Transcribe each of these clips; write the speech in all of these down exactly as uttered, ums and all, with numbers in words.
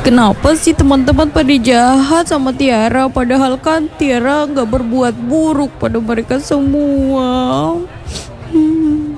Kenapa sih teman-teman pada jahat sama Tiara? Padahal kan Tiara gak berbuat buruk pada mereka semua. Hmm.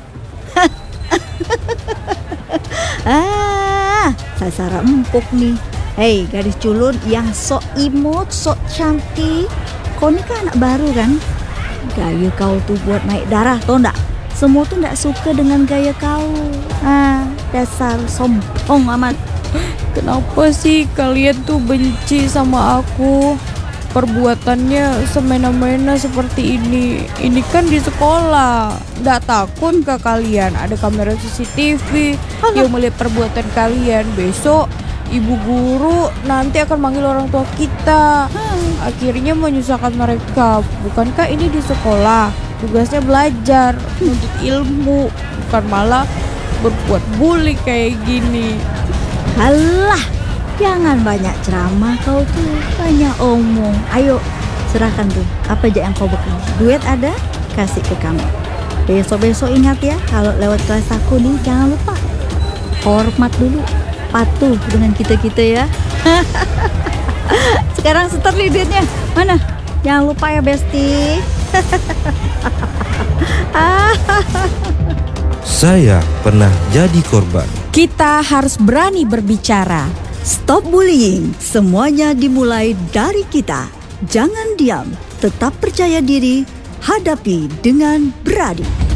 Ah, Sasara empuk nih. Hei, gadis culun yang sok imut, sok cantik. Kau ini kan anak baru kan? Gaya kau tuh buat naik darah, tau ndak? Semua tuh ndak suka dengan gaya kau. Ah, dasar sombong amat. Kenapa sih kalian tuh benci sama aku? Perbuatannya semena-mena seperti ini. Ini kan di sekolah. Nggak takut ke kalian? Ada kamera C C T V yang melihat perbuatan kalian. Besok ibu guru nanti akan manggil orang tua kita. Akhirnya menyusahkan mereka. Bukankah ini di sekolah? Tugasnya belajar, menuntut ilmu, bukan malah berbuat bully kayak gini. Alah, jangan banyak ceramah kau tuh, banyak omong. Ayo, serahkan tuh, apa aja yang kau bekal. Duit ada, kasih ke kami. Besok-besok ingat ya, kalau lewat kelas aku nih, jangan lupa hormat dulu, patuh dengan kita-kita ya. Sekarang setor nih duitnya, mana? Jangan lupa ya Besti. Saya pernah jadi korban. Kita harus berani berbicara. Stop bullying, semuanya dimulai dari kita. Jangan diam, tetap percaya diri, hadapi dengan berani.